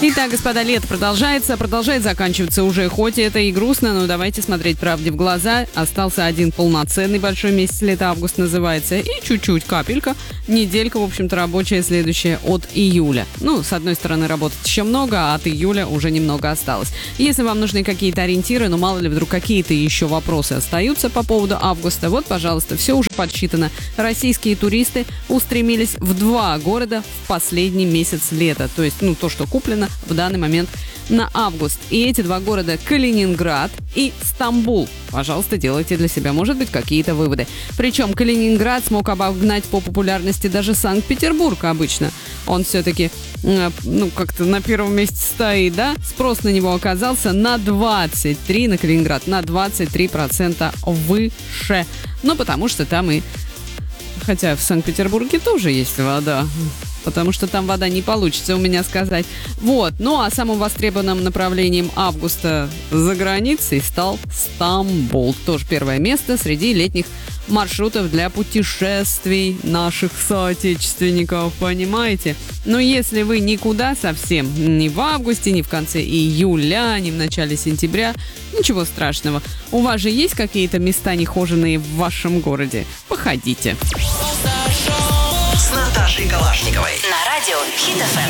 Итак, господа, лето продолжает заканчиваться уже, хоть это и грустно, но давайте смотреть правде в глаза. Остался один полноценный большой месяц лета, август называется, и чуть-чуть, капелька, неделька, в общем-то, рабочая следующая от июля. Ну, с одной стороны, работать еще много, а от июля уже немного осталось. Если вам нужны какие-то ориентиры, ну, мало ли, вдруг какие-то еще вопросы остаются по поводу августа, вот, пожалуйста, все уже подсчитано. Российские туристы устремились в 2 города в последний месяц лета, то есть, то, что куплено в данный момент на август. И эти 2 города — Калининград и Стамбул. Пожалуйста, делайте для себя, может быть, какие-то выводы. Причем Калининград смог обогнать по популярности даже Санкт-Петербург обычно. Он все-таки, как-то на первом месте стоит, да? Спрос на него оказался на 23, на Калининград, на 23% выше. Потому что там и... Хотя в Санкт-Петербурге тоже есть вода. Потому что там вода не получится у меня сказать. Вот. А самым востребованным направлением августа за границей стал Стамбул. Тоже первое место среди летних маршрутов для путешествий наших соотечественников, понимаете? Но если вы никуда совсем, ни в августе, ни в конце июля, ни в начале сентября, ничего страшного. У вас же есть какие-то места нехоженные в вашем городе? Походите. С Наташей Калашниковой на радио Хит FM.